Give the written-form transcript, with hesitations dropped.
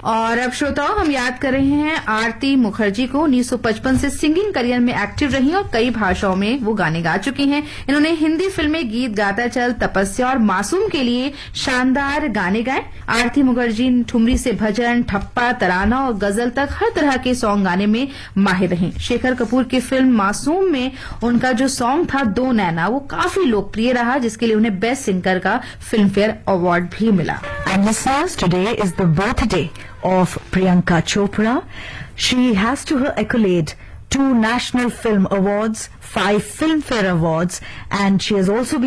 और अब श्रोताओं, हम याद कर रहे हैं आरती मुखर्जी को। 1955 से सिंगिंग करियर में एक्टिव रही और कई भाषाओं में वो गाने गा चुकी हैं। इन्होंने हिंदी फिल्में गीत गाता चल, तपस्या और मासूम के लिए शानदार गाने गाए। आरती मुखर्जी ठुमरी से भजन, ठप्पा, तराना और गजल तक हर तरह के सॉन्ग गाने में माहिर रहीं। शेखर कपूर की फिल्म मासूम में उनका जो सॉन्ग था दो नैना, वो काफी लोकप्रिय रहा, जिसके लिए उन्हें बेस्ट सिंगर का फिल्म फेयर अवार्ड भी मिला। And listeners, today is the birthday of Priyanka Chopra. She has to her accolade 2 National Film Awards, 5 Filmfare Awards, and she has also been